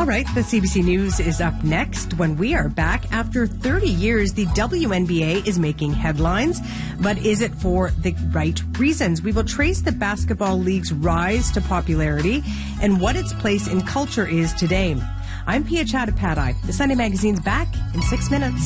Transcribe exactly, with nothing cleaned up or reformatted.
All right, the C B C News is up next. When we are back after thirty years, the W N B A is making headlines. But is it for the right reasons? We will trace the basketball league's rise to popularity and what its place in culture is today. I'm Pia Chattopadhyay. The Sunday Magazine's back in six minutes.